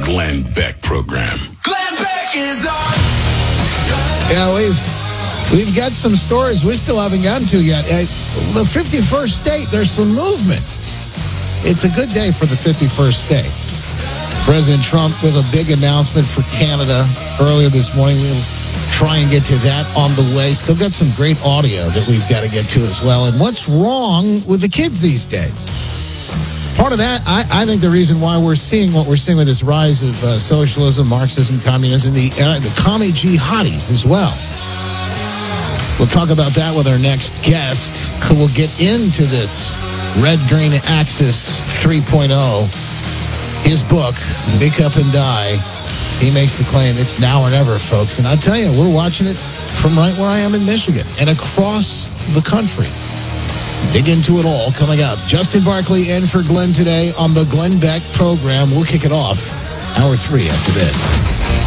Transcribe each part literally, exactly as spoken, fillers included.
Glenn Beck Program. Glenn Beck is on. Yeah, we've we've got some stories we still haven't gotten to yet. Uh, the fifty-first state, there's some movement. It's a good day for the fifty-first state. President Trump with a big announcement for Canada earlier this morning. We'll try and get to that on the way. Still got some great audio that we've got to get to as well. And what's wrong with the kids these days? Part of that, I, I think the reason why we're seeing what we're seeing with this rise of uh, socialism, Marxism, communism, the, uh, the commie jihadis as well. We'll talk about that with our next guest, who will get into this red-green axis three point oh. His book, Wake Up and Die, he makes the claim it's now or never, folks. And I tell you, we're watching it from right where I am in Michigan and across the country. Dig into it all coming up. Justin Barkley in for Glenn today on the Glenn Beck Program. We'll kick it off hour three after this.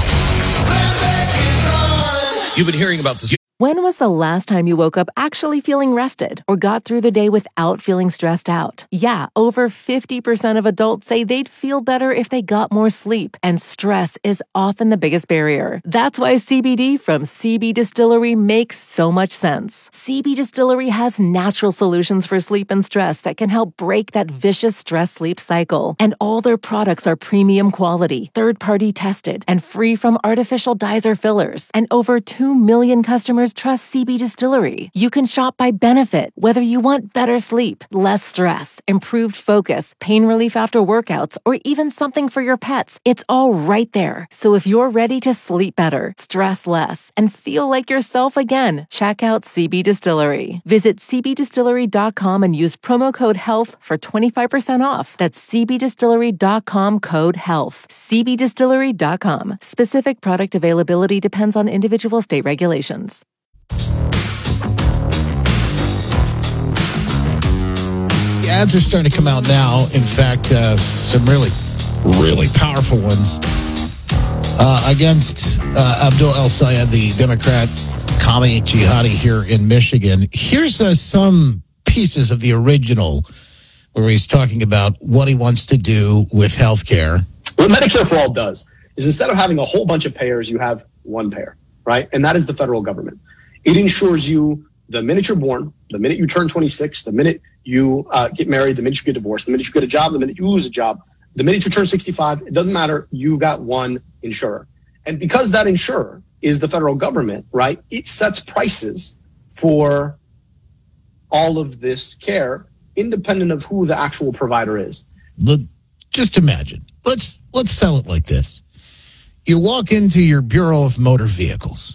You've been hearing about this. When was the last time you woke up actually feeling rested or got through the day without feeling stressed out? Yeah, over fifty percent of adults say they'd feel better if they got more sleep, and stress is often the biggest barrier. That's why C B D from C B Distillery makes so much sense. C B Distillery has natural solutions for sleep and stress that can help break that vicious stress-sleep cycle. And all their products are premium quality, third-party tested, and free from artificial dyes or fillers. And over two million customers trust C B Distillery. You can shop by benefit, whether you want better sleep, less stress, improved focus, pain relief after workouts, or even something for your pets. It's all right there. So if you're ready to sleep better, stress less, and feel like yourself again, check out C B Distillery. Visit c b distillery dot com and use promo code HEALTH for twenty-five percent off. That's c b distillery dot com code HEALTH. c b distillery dot com. Specific product availability depends on individual state regulations. The ads are starting to come out now. In fact, uh, some really, really powerful ones uh, against uh, Abdul El-Sayed, the Democrat commie jihadi here in Michigan. Here's uh, some pieces of the original where he's talking about what he wants to do with health care. What Medicare for All does is instead of having a whole bunch of payers, you have one payer, right? And that is the federal government. It ensures you the minute you're born, the minute you turn twenty-six, the minute you uh, get married, the minute you get divorced, the minute you get a job, the minute you lose a job, the minute you turn sixty-five, it doesn't matter. You got one insurer. And because that insurer is the federal government, right, it sets prices for all of this care independent of who the actual provider is. Look, just imagine. Let's let's sell it like this. You walk into your Bureau of Motor Vehicles.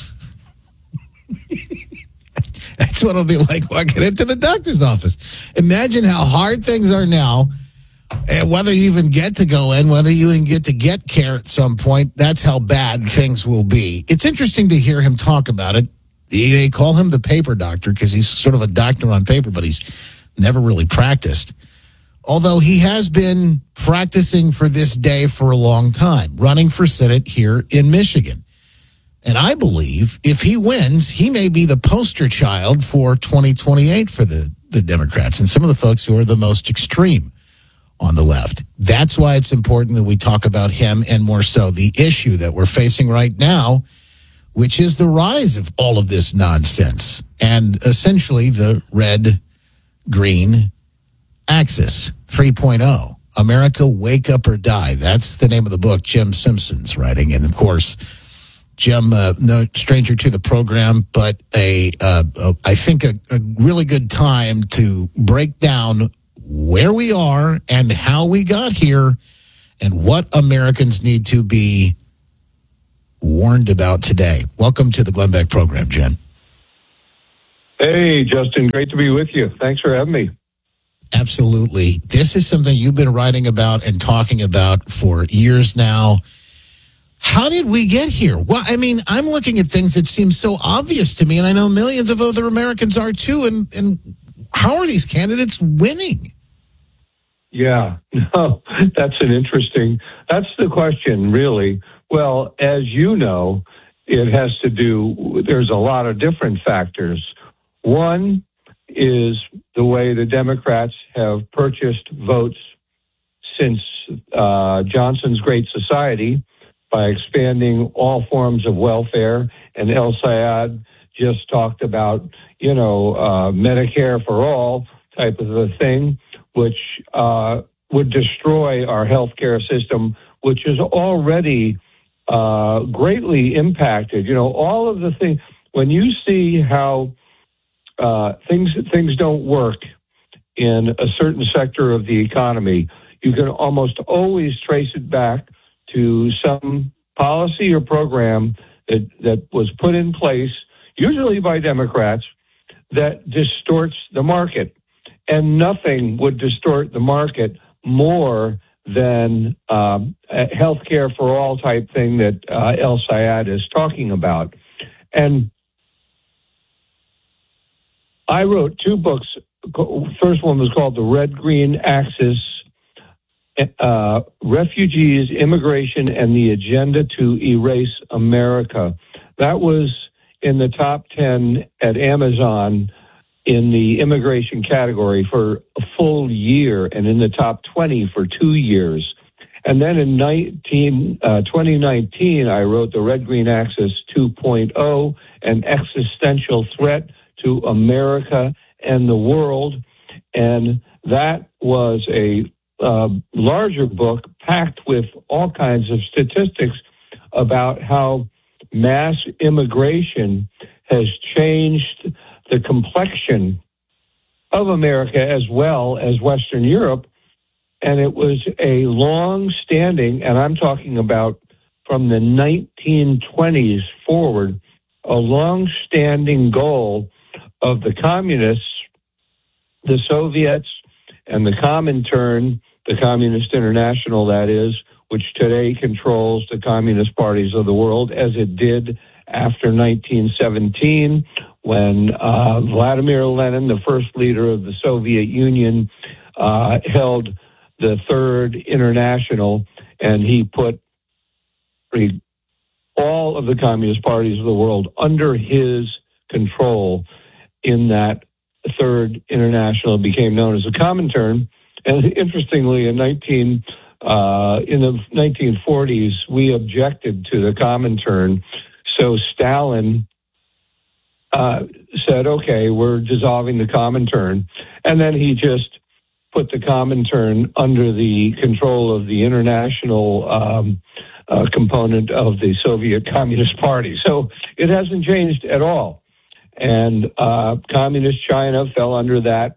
That's what it'll be like walking into the doctor's office. Imagine how hard things are now, and whether you even get to go in, whether you even get to get care at some point. That's how bad things will be. It's interesting to hear him talk about it. They call him the paper doctor because he's sort of a doctor on paper, but he's never really practiced. Although he has been practicing for this day for a long time, running for Senate here in Michigan. And I believe if he wins, he may be the poster child for twenty twenty-eight for the, the Democrats and some of the folks who are the most extreme on the left. That's why it's important that we talk about him, and more so the issue that we're facing right now, which is the rise of all of this nonsense and essentially the red-green axis three point oh. America, Wake Up or Die. That's the name of the book Jim Simpson's writing. And, of course, Jim, uh, no stranger to the program, but a, uh, a I think a, a really good time to break down where we are and how we got here and what Americans need to be warned about today. Welcome to the Glenn Beck Program, Jim. Hey, Justin. Great to be with you. Thanks for having me. Absolutely. This is something you've been writing about and talking about for years now. How did we get here? Well, I mean, I'm looking at things that seem so obvious to me, and I know millions of other Americans are too. And, and how are these candidates winning? Yeah, no, that's an interesting, that's the question, really. Well, as you know, it has to do, there's a lot of different factors. One is the way the Democrats have purchased votes since uh, Johnson's Great Society by expanding all forms of welfare, and El Sayed just talked about, you know, uh, Medicare for all type of a thing, which uh, would destroy our healthcare system, which is already uh, greatly impacted. You know, all of the things, when you see how uh, things things don't work in a certain sector of the economy, you can almost always trace it back to some policy or program that, that was put in place, usually by Democrats, that distorts the market. And nothing would distort the market more than um, a healthcare for all type thing that uh, El Sayed is talking about. And I wrote two books. First one was called The Red-Green Axis, uh, Refugees, Immigration, and the Agenda to Erase America. That was in the top ten at Amazon in the immigration category for a full year, and in the top twenty for two years. And then in nineteen, uh, twenty nineteen, I wrote The Red-Green Axis two point oh, an existential threat to America and the world. And that was a uh, larger book packed with all kinds of statistics about how mass immigration has changed the complexion of America as well as Western Europe. And it was a long-standing, and I'm talking about from the nineteen twenties forward, a long-standing goal of the communists, the Soviets, and the Comintern, the Communist International, that is, which today controls the communist parties of the world, as it did after nineteen seventeen, when uh, Vladimir Lenin, the first leader of the Soviet Union, uh, held the Third International, and he put all of the communist parties of the world under his control in that Third International. Became known as the Comintern. And interestingly, in nineteen uh, in the nineteen forties, we objected to the Comintern. So Stalin uh, said, "Okay, we're dissolving the Comintern," and then he just put the Comintern under the control of the international um, uh, component of the Soviet Communist Party. So it hasn't changed at all. And uh, communist China fell under that.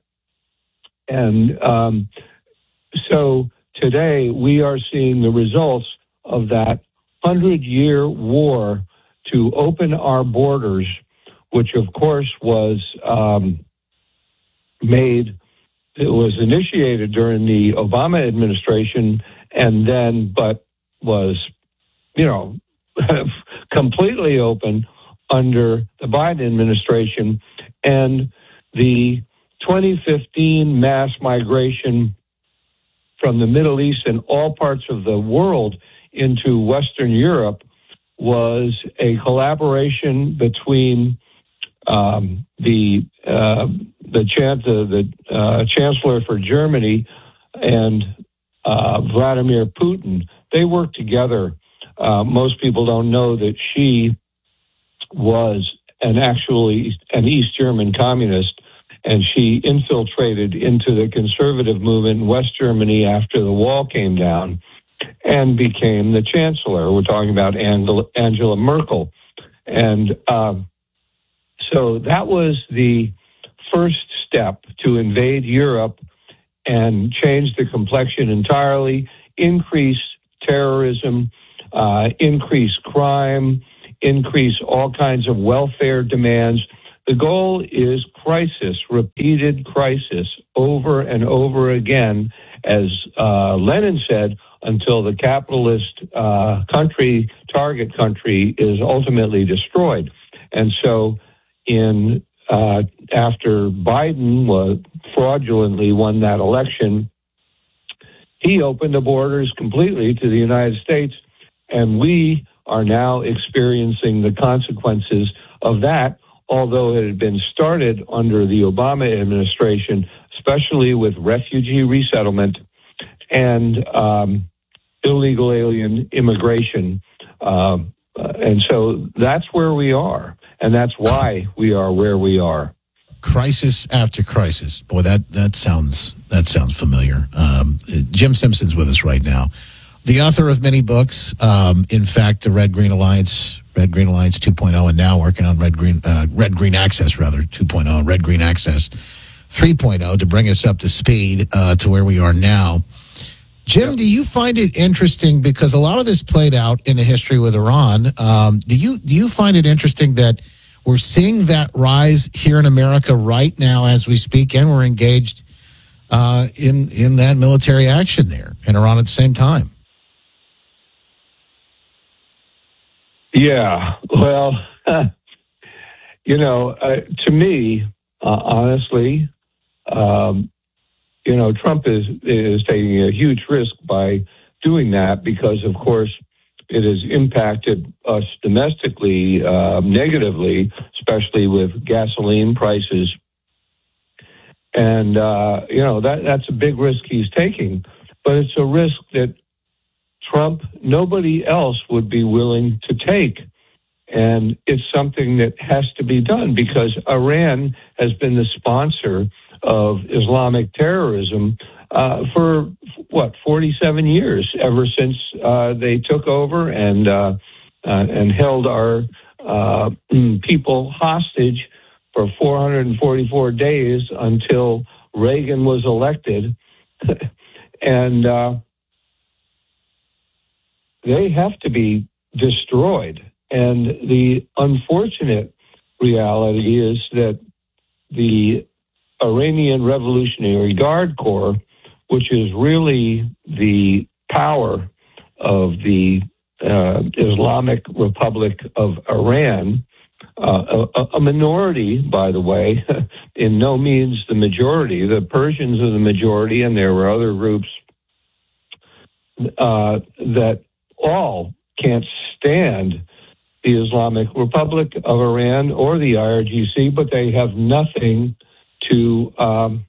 And um, so today we are seeing the results of that hundred-year war to open our borders, which of course was um, made, it was initiated during the Obama administration, and then, but was, you know, completely open under the Biden administration. And the twenty fifteen mass migration from the Middle East and all parts of the world into Western Europe was a collaboration between um, the uh, the, chan- the, the uh, Chancellor for Germany and uh, Vladimir Putin. They worked together. Uh, most people don't know that she was an actually an East German communist, and she infiltrated into the conservative movement in West Germany after the wall came down and became the chancellor. We're talking about Angela, Angela Merkel. And uh, so that was the first step to invade Europe and change the complexion entirely, increase terrorism, uh, increase crime, increase all kinds of welfare demands. The goal is crisis, repeated crisis, over and over again, as uh, Lenin said, until the capitalist uh, country, target country, is ultimately destroyed. And so in uh, after Biden was fraudulently won that election, he opened the borders completely to the United States, and we are now experiencing the consequences of that, although it had been started under the Obama administration, especially with refugee resettlement and um, illegal alien immigration. Um, uh, and so that's where we are, and that's why we are where we are. Crisis after crisis. Boy, that, that sounds that sounds familiar. Um, Jim Simpson's with us right now. The author of many books, um, in fact, the Red Green Alliance, Red Green Alliance two point oh, and now working on Red Green uh, Red Green Access, rather, two point oh, Red Green Access three point oh to bring us up to speed uh, to where we are now. Jim, yep. Do you find it interesting, because a lot of this played out in the history with Iran, um, do you do you find it interesting that we're seeing that rise here in America right now as we speak, and we're engaged uh, in, in that military action there in Iran at the same time? Yeah, well, you know, uh, to me, uh, honestly, um, you know, Trump is is taking a huge risk by doing that, because, of course, it has impacted us domestically uh, negatively, especially with gasoline prices. And, uh, you know, that that's a big risk he's taking, but it's a risk that Trump, nobody else would be willing to take. And it's something that has to be done, because Iran has been the sponsor of Islamic terrorism uh, for, what, forty-seven years, ever since uh, they took over and uh, uh, and held our uh, people hostage for four hundred forty-four days until Reagan was elected. and uh, they have to be destroyed. And the unfortunate reality is that the Iranian Revolutionary Guard Corps, which is really the power of the uh, Islamic Republic of Iran, uh, a, a minority, by the way, in no means the majority. The Persians are the majority, and there were other groups uh, that all can't stand the Islamic Republic of Iran or the I R G C, but they have nothing to, um,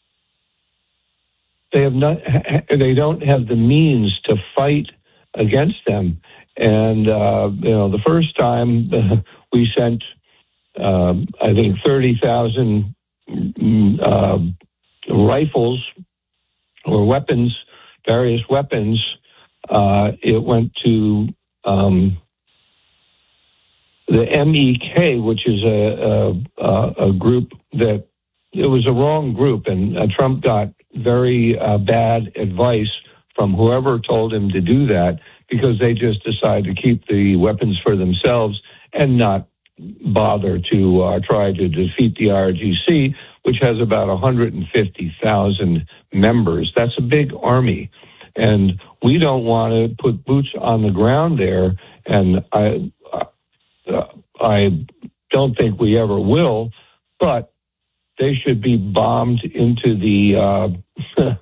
they have not, they don't have the means to fight against them. And, uh, you know, the first time we sent, um, I think, thirty thousand uh, rifles or weapons, various weapons, uh, it went to, um, the M E K, which is a, a, a group that, it was a wrong group, and uh, Trump got very uh, bad advice from whoever told him to do that, because they just decided to keep the weapons for themselves and not bother to uh, try to defeat the I R G C, which has about one hundred fifty thousand members. That's a big army. And we don't want to put boots on the ground there, and I... Uh, I don't think we ever will, but they should be bombed into the uh,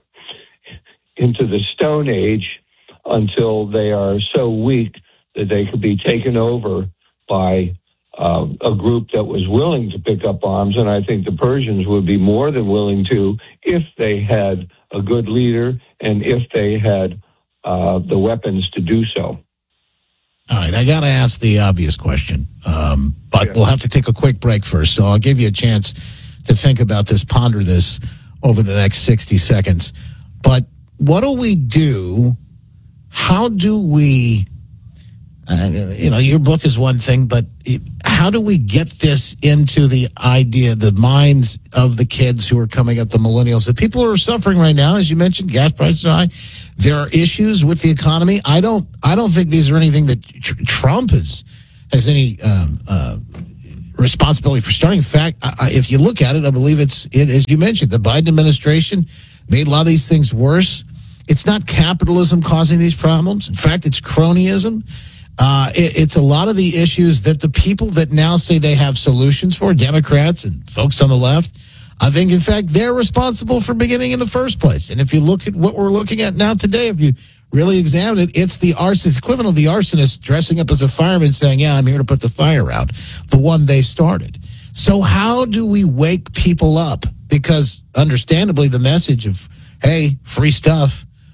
into the Stone Age until they are so weak that they could be taken over by uh, a group that was willing to pick up arms. And I think the Persians would be more than willing to, if they had a good leader and if they had uh, the weapons to do so. All right, I got to ask the obvious question, um, but yeah. We'll have to take a quick break first. So I'll give you a chance to think about this, ponder this over the next sixty seconds. But what do we do? How do we, uh, you know, your book is one thing, but it, how do we get this into the idea, the minds of the kids who are coming up, the millennials, the people who are suffering right now? As you mentioned, gas prices are high. There are issues with the economy. I don't. I don't think these are anything that tr- Trump has has any um, uh, responsibility for starting. In fact, I, if you look at it, I believe it's it, as you mentioned, the Biden administration made a lot of these things worse. It's not capitalism causing these problems. In fact, it's cronyism. Uh, it, it's a lot of the issues that the people that now say they have solutions for, Democrats and folks on the left, I think, in fact, they're responsible for beginning in the first place. And if you look at what we're looking at now today, if you really examine it, it's the arsonist, equivalent of the arsonist dressing up as a fireman saying, yeah, I'm here to put the fire out, the one they started. So how do we wake people up? Because understandably, the message of, hey, free stuff,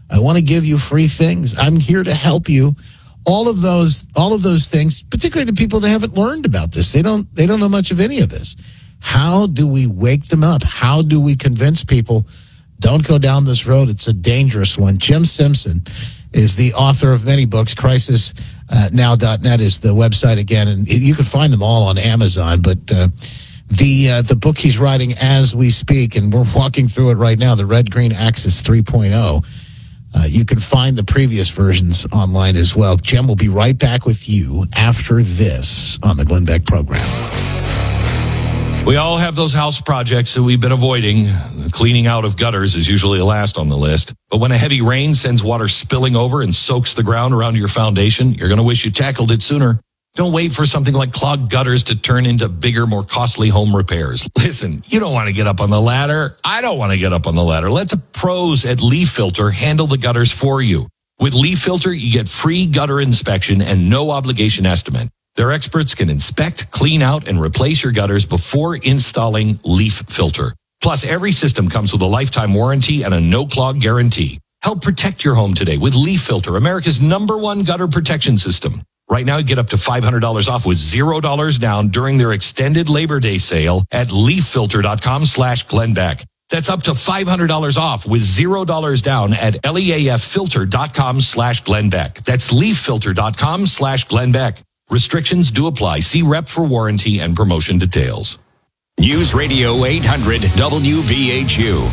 I want to give you free things. I'm here to help you. All of those, all of those things, particularly to people that haven't learned about this. They don't, they don't know much of any of this. How do we wake them up? How do we convince people, don't go down this road? It's a dangerous one. Jim Simpson is the author of many books. crisis now dot net is the website again, and you can find them all on Amazon. But uh, the uh, the book he's writing as we speak, and we're walking through it right now, the Red Green Axis three point oh. Uh, you can find the previous versions online as well. Jim will be right back with you after this on the Glenn Beck program. We all have those house projects that we've been avoiding. The cleaning out of gutters is usually the last on the list. But when a heavy rain sends water spilling over and soaks the ground around your foundation, you're going to wish you tackled it sooner. Don't wait for something like clogged gutters to turn into bigger, more costly home repairs. Listen, you don't want to get up on the ladder. I don't want to get up on the ladder. Let the pros at Leaf Filter handle the gutters for you. With Leaf Filter, you get free gutter inspection and no obligation estimate. Their experts can inspect, clean out, and replace your gutters before installing Leaf Filter. Plus, every system comes with a lifetime warranty and a no-clog guarantee. Help protect your home today with Leaf Filter, America's number one gutter protection system. Right now, you get up to five hundred dollars off with zero dollars down during their extended Labor Day sale at leaffilter.com slash Glenbeck. That's up to five hundred dollars off with zero dollars down at leaffilter.com slash Glenbeck. That's leaffilter.com slash Glenbeck. Restrictions do apply. See rep for warranty and promotion details. News Radio eight hundred W V H U.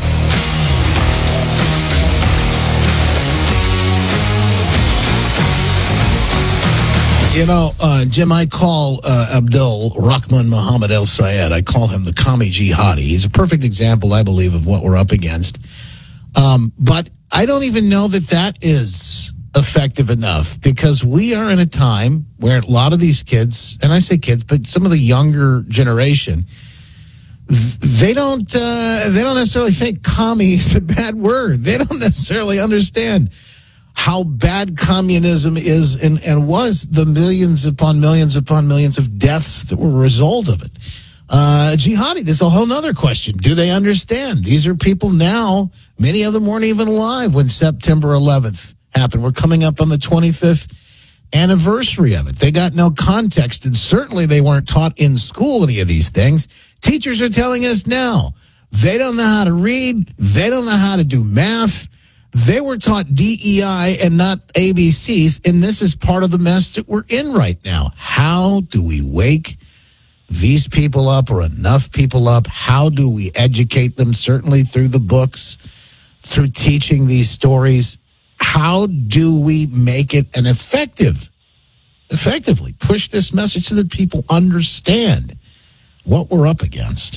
You know, uh, Jim, I call uh, Abdul Rahman Muhammad El Sayed, I call him the commie jihadi. He's a perfect example, I believe, of what we're up against. Um, but I don't even know that that is effective enough, because we are in a time where a lot of these kids, and I say kids, but some of the younger generation, they don't uh, they don't necessarily think commie is a bad word. They don't necessarily understand how bad communism is and, and was, the millions upon millions upon millions of deaths that were a result of it. Uh, jihadi, there's a whole other question. Do they understand? These are people now, many of them weren't even alive when September eleventh happened. We're coming up on the twenty-fifth anniversary of it. They got no context, and certainly they weren't taught in school any of these things. Teachers are telling us now they don't know how to read. They don't know how to do math. They were taught D E I and not A B Cs, and this is part of the mess that we're in right now. How do we wake these people up, or enough people up? How do we educate them? Certainly through the books, through teaching these stories. How do we make it an effective, effectively push this message so that people understand what we're up against?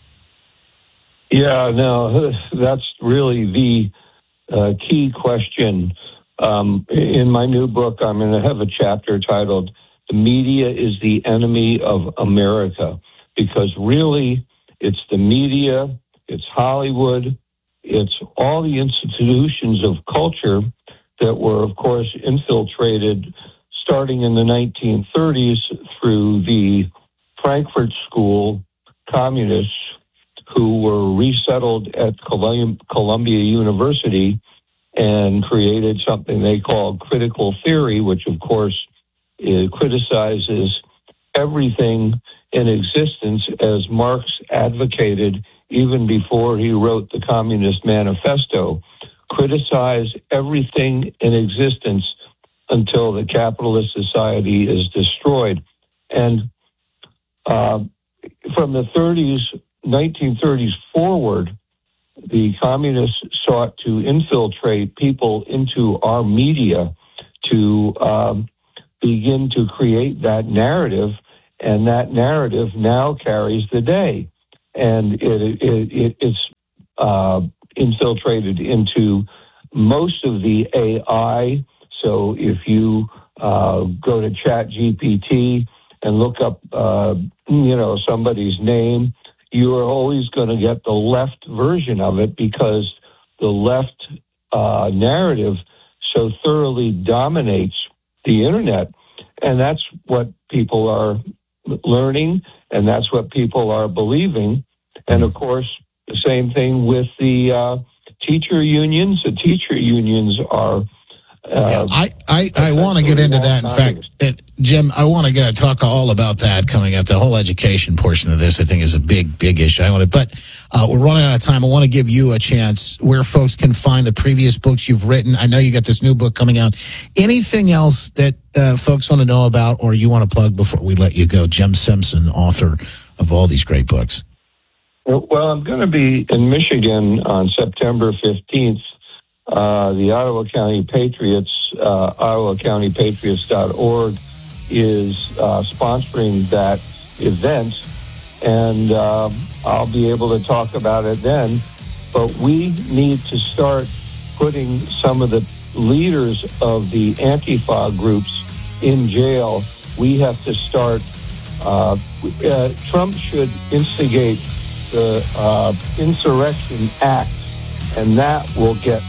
Yeah, no, that's really the Uh, key question. Um, in my new book, I'm going to have a chapter titled "The Media is the Enemy of America," because really it's the media, it's Hollywood, it's all the institutions of culture that were, of course, infiltrated starting in the nineteen thirties through the Frankfurt School communists, who were resettled at Columbia University and created something they called critical theory, which, of course, it criticizes everything in existence, as Marx advocated even before he wrote the Communist Manifesto. Criticize everything in existence until the capitalist society is destroyed. And uh, from the thirties, nineteen thirties forward, the communists sought to infiltrate people into our media to um, begin to create that narrative, and that narrative now carries the day. And it, it, it, it's uh, infiltrated into most of the A I. So if you uh, go to Chat G P T and look up, uh, you know, somebody's name, you are always going to get the left version of it, because the left uh, narrative so thoroughly dominates the internet. And that's what people are learning, and that's what people are believing. And of course, the same thing with the uh, teacher unions. The teacher unions are. Uh, yeah, I, I, I want to get into that. In fact, it, Jim, I want to get talk all about that coming up. The whole education portion of this, I think, is a big, big issue. I want to, but uh, we're running out of time. I want to give you a chance where folks can find the previous books you've written. I know you got this new book coming out. Anything else that uh, folks want to know about or you want to plug before we let you go? Jim Simpson, author of all these great books. Well, I'm going to be in Michigan on September fifteenth. Uh, the Ottawa County Patriots, uh, ottawa county patriots dot org is uh, sponsoring that event, and uh, I'll be able to talk about it then. But we need to start putting some of the leaders of the Antifa groups in jail. We have to start, uh, uh, Trump should instigate the uh, Insurrection Act, and that will get.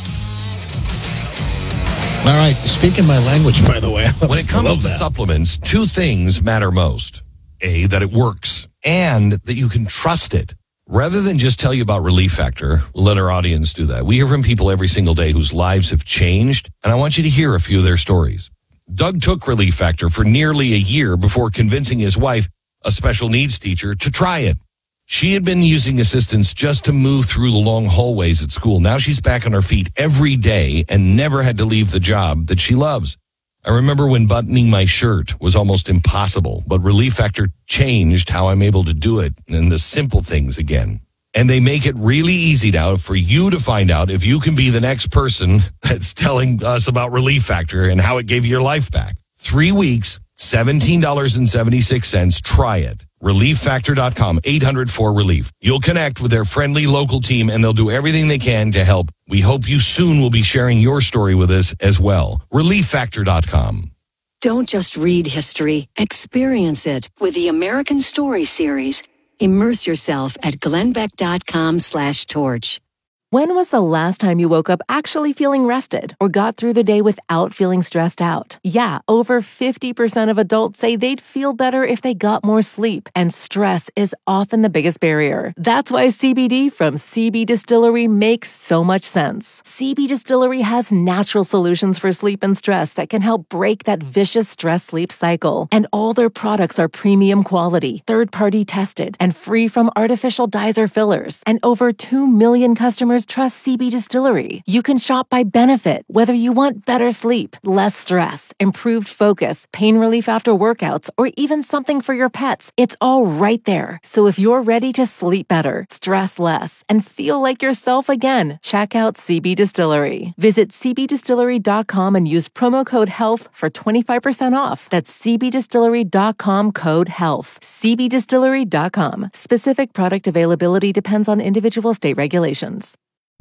All right. Speaking my language, by the way. When it comes to that. supplements, two things matter most. A, that it works, and that you can trust it. Rather than just tell you about Relief Factor, we'll let our audience do that. We hear from people every single day whose lives have changed, and I want you to hear a few of their stories. Doug took Relief Factor for nearly a year before convincing his wife, a special needs teacher, to try it. She had been using assistance just to move through the long hallways at school. Now she's back on her feet every day and never had to leave the job that she loves. I remember when buttoning my shirt was almost impossible, but Relief Factor changed how I'm able to do it and the simple things again. And they make it really easy now for you to find out if you can be the next person that's telling us about Relief Factor and how it gave you your life back. Three weeks, seventeen dollars and seventy-six cents. Try it. relief factor dot com, eight hundred four relief. You'll connect with their friendly local team, and they'll do everything they can to help. We hope you soon will be sharing your story with us as well. relief factor dot com. Don't just read history, experience it with the American Story series. Immerse yourself at glenbeck.com slash torch. When was the last time you woke up actually feeling rested or got through the day without feeling stressed out? Yeah, over fifty percent of adults say they'd feel better if they got more sleep, and stress is often the biggest barrier. That's why C B D from C B Distillery makes so much sense. C B Distillery has natural solutions for sleep and stress that can help break that vicious stress-sleep cycle. And all their products are premium quality, third-party tested, and free from artificial dyes or fillers. And over two million customers trust C B Distillery. You can shop by benefit, whether you want better sleep, less stress, improved focus, pain relief after workouts, or even something for your pets. It's all right there. So if you're ready to sleep better, stress less, and feel like yourself again, check out C B Distillery. Visit c b distillery dot com and use promo code HEALTH for twenty-five percent off. That's c b distillery dot com code HEALTH. c b distillery dot com. Specific product availability depends on individual state regulations.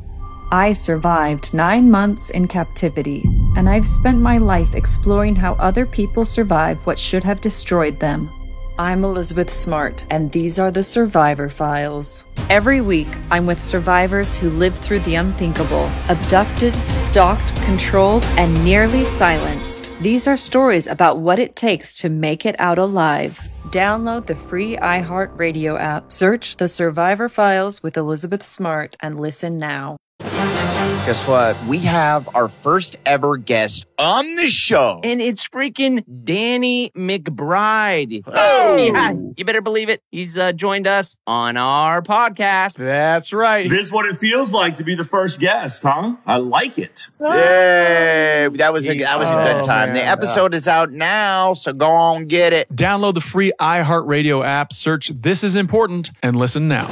I survived nine months in captivity, and I've spent my life exploring how other people survive what should have destroyed them. I'm Elizabeth Smart, and these are the Survivor Files. Every week, I'm with survivors who lived through the unthinkable, abducted, stalked, controlled, and nearly silenced. These are stories about what it takes to make it out alive. Download the free iHeartRadio app, search The Survivor Files with Elizabeth Smart, and listen now. Guess what? We have our first ever guest on the show. And it's freaking Danny McBride. Oh! Yeah, you better believe it. He's uh, joined us on our podcast. That's right. This is what it feels like to be the first guest, huh? I like it. Yay! That was a, that was a good Oh, time. man. The episode is out now, so go on get it. Download the free iHeartRadio app, search This Is Important, and listen now.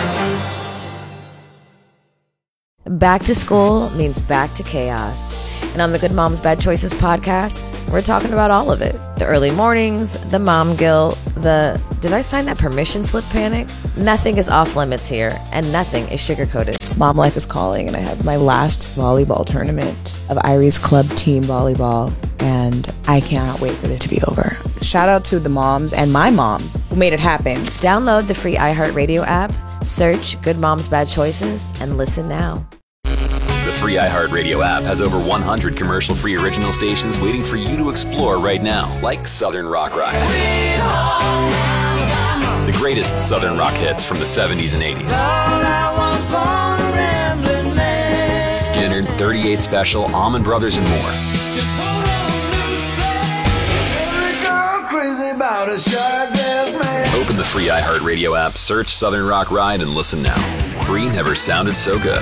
Back to school means back to chaos. And on the Good Moms Bad Choices podcast, we're talking about all of it. The early mornings, the mom guilt, the did I sign that permission slip panic? Nothing is off limits here, and nothing is sugar-coated. Mom life is calling, and I have my last volleyball tournament of Irie's Club Team Volleyball, and I cannot wait for it to be over. Shout out to the moms and my mom who made it happen. Download the free iHeartRadio app, search Good Moms Bad Choices, and listen now. The free iHeartRadio app has over one hundred commercial-free original stations waiting for you to explore right now, like Southern Rock Riot. The greatest Southern rock hits from the seventies and eighties. Skinner, thirty-eight Special, Almond Brothers, and more. Just hold on loose, every girl crazy about a shark dress man. Open the free iHeartRadio app, search Southern Rock Ride, and listen now. Free never sounded so good.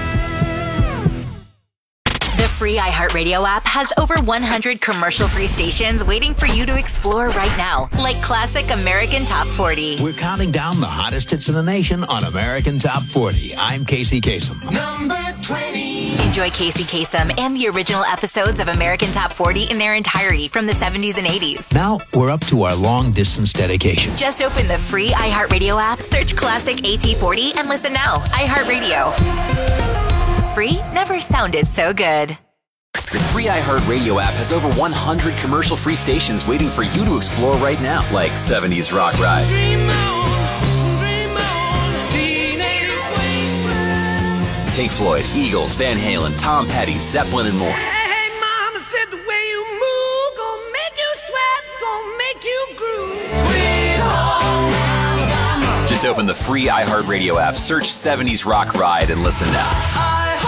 The free iHeartRadio app has over one hundred commercial-free stations waiting for you to explore right now, like classic American Top forty. We're counting down the hottest hits in the nation on American Top forty. I'm Casey Kasem. Number twenty. Enjoy Casey Kasem and the original episodes of American Top forty in their entirety from the seventies and eighties. Now we're up to our long-distance dedication. Just open the free iHeartRadio app, search classic A T forty, and listen now. iHeartRadio. Free never sounded so good. The free iHeartRadio app has over one hundred commercial-free stations waiting for you to explore right now, like seventies Rock Ride. Dream on, dream on, teenage wasteland. Pink Floyd, Eagles, Van Halen, Tom Petty, Zeppelin, and more. Hey, mama said the way you move gonna make you sweat, gonna make you groove. Sweet home Alabama. Just open the free iHeartRadio app, search seventies Rock Ride, and listen now.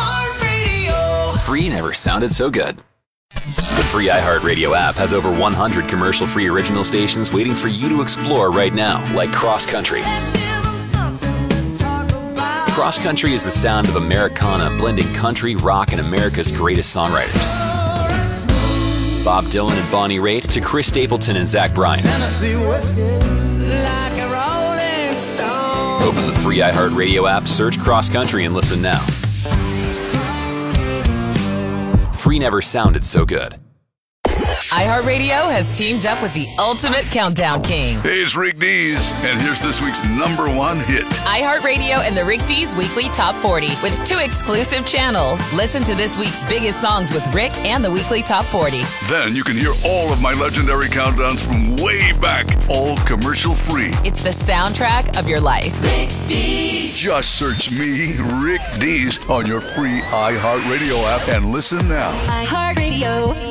Free never sounded so good. The free iHeartRadio app has over one hundred commercial-free original stations waiting for you to explore right now, like Cross Country. Cross Country is the sound of Americana blending country, rock, and America's greatest songwriters. Bob Dylan and Bonnie Raitt to Chris Stapleton and Zach Bryan. Open the free iHeartRadio app, search Cross Country, and listen now. Free never sounded so good. iHeartRadio has teamed up with the ultimate countdown king. Hey, it's Rick Dees, and here's this week's number one hit. iHeartRadio and the Rick Dees Weekly Top forty with two exclusive channels. Listen to this week's biggest songs with Rick and the Weekly Top forty. Then you can hear all of my legendary countdowns from way back, all commercial free. It's the soundtrack of your life. Rick Dees. Just search me, Rick Dees, on your free iHeartRadio app and listen now. iHeartRadio.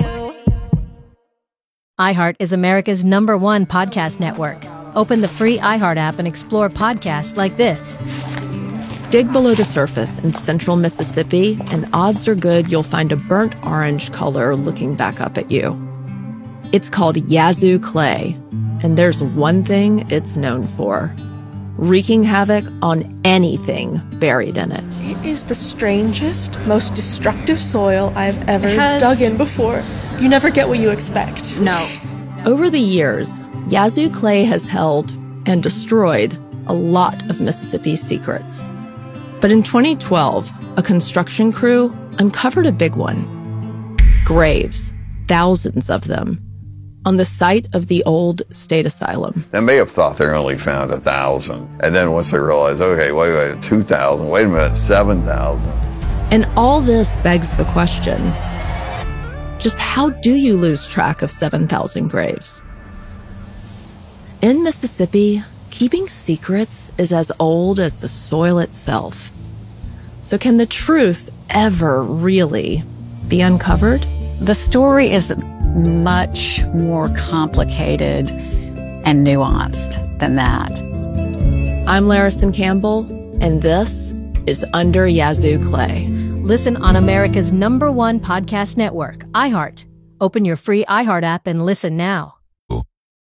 iHeart is America's number one podcast network. Open the free iHeart app and explore podcasts like this. Dig below the surface in central Mississippi, and odds are good you'll find a burnt orange color looking back up at you. It's called Yazoo clay, and there's one thing it's known for: wreaking havoc on anything buried in it. It is the strangest, most destructive soil I've ever has- dug in before. You never get what you expect. No. Over the years, Yazoo clay has held and destroyed a lot of Mississippi's secrets. But in twenty twelve, a construction crew uncovered a big one. Graves, thousands of them, on the site of the old state asylum. They may have thought they only found a thousand. And then once they realized, okay, wait, wait, two thousand, wait a minute, seven thousand. And all this begs the question, just how do you lose track of seven thousand graves? In Mississippi, keeping secrets is as old as the soil itself. So can the truth ever really be uncovered? The story is much more complicated and nuanced than that. I'm Larison Campbell, and this is Under Yazoo Clay. Listen on America's number one podcast network, iHeart. Open your free iHeart app and listen now.